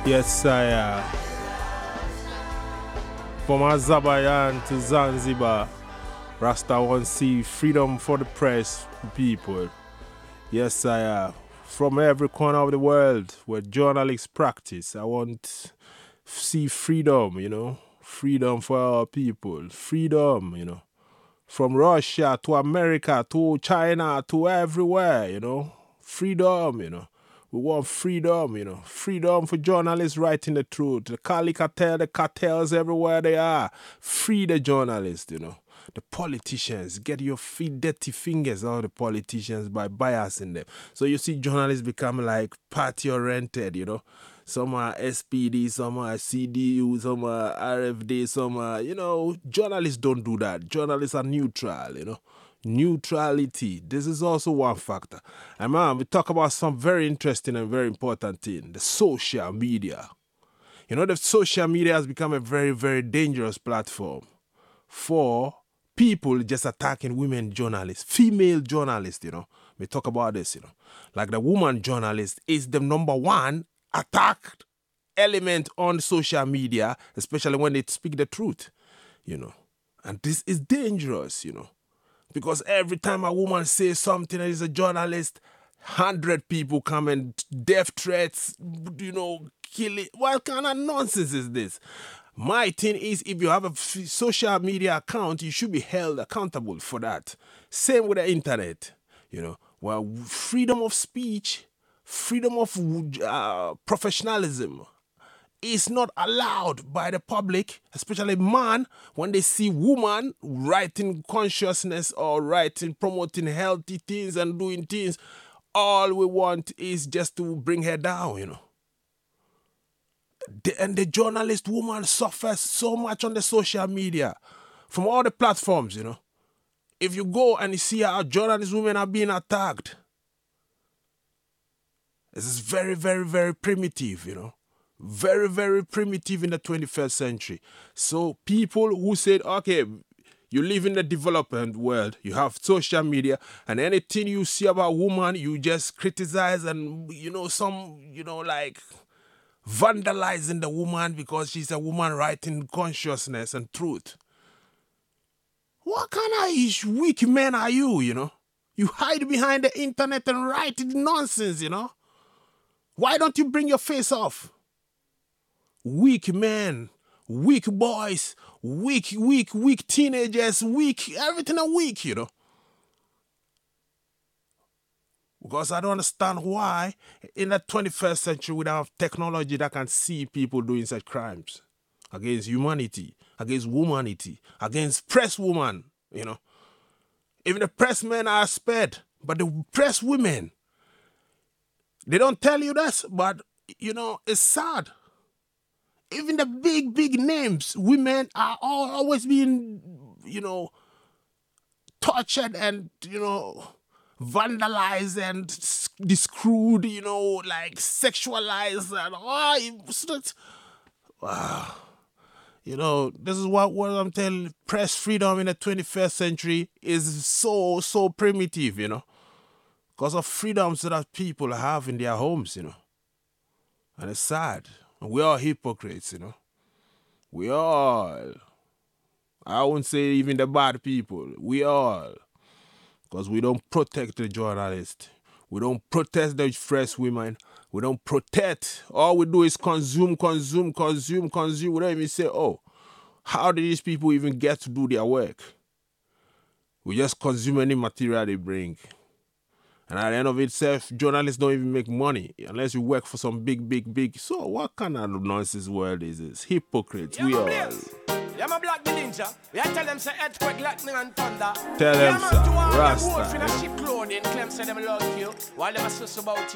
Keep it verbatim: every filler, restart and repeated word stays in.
Yes, sire. From Azerbaijan to Zanzibar, Rasta wants to see freedom for the press, people. Yes, sire. From every corner of the world where journalists practice, I want to see freedom, you know. Freedom for our people. Freedom, you know. From Russia to America to China to everywhere, you know. Freedom, you know. We want freedom, you know. Freedom for journalists writing the truth. The Cali cartel, the cartels everywhere they are. Free the journalists, you know. The politicians, get your feet dirty fingers out of the politicians by biasing them. So you see journalists become like party-oriented, you know. Some are S P D, some are C D U, some are R F D, some are, you know, journalists don't do that. Journalists are neutral, you know. Neutrality. This is also one factor. And man, we talk about some very interesting and very important thing, the social media. You know, the social media has become a very, very dangerous platform for people just attacking women journalists, female journalists, you know. We talk about this, you know. Like the woman journalist is the number one attacked element on social media, especially when they speak the truth, you know. And this is dangerous, you know. Because every time a woman says something and is a journalist, hundred people come and death threats, you know, kill it. What kind of nonsense is this? My thing is, if you have a social media account, you should be held accountable for that. Same with the internet, you know. Well, freedom of speech, freedom of uh, professionalism is not allowed by the public, especially man, when they see woman writing consciousness or writing, promoting healthy things and doing things. All we want is just to bring her down, you know. The, and the journalist woman suffers so much on the social media from all the platforms, you know. If you go and you see how journalist women are being attacked, this is very, very, very primitive, you know. Very, very primitive in the twenty-first century. So people who said, okay, you live in the development world, you have social media, and anything you see about woman, you just criticize and, you know, some, you know, like vandalizing the woman because she's a woman writing consciousness and truth. What kind of weak men are you, you know? You hide behind the internet and write nonsense, you know? Why don't you bring your face off? Weak men, weak boys, weak, weak, weak teenagers, weak, everything are weak, you know. Because I don't understand why in the twenty-first century we don't have technology that can see people doing such crimes against humanity, against womanity, against press woman, you know. Even the press men are spared, but the press women, they don't tell you this, but, you know, it's sad. Even the big, big names, women are all, always being, you know, tortured and, you know, vandalized and screwed, you know, like sexualized and oh, wow. You know, this is what, what I'm telling. Press freedom in the twenty-first century is so, so primitive, you know, because of freedoms that people have in their homes, you know, and it's sad. We're all hypocrites, you know. We all. I won't say even the bad people. We all. Because we don't protect the journalist. We don't protect the press women. We don't protect. All we do is consume, consume, consume, consume. We don't even say, oh, how did these people even get to do their work? We just consume any material they bring. And at the end of itself, journalists don't even make money unless you work for some big, big, big. So what kind of nonsense world is this? Hypocrites, yeah, we all. Yeah, my black the ninja. We tell them say earthquake, lightning and thunder. Tell them, yeah, sir, Rasta. Yeah, ship clothing, claim say them love you. While them are about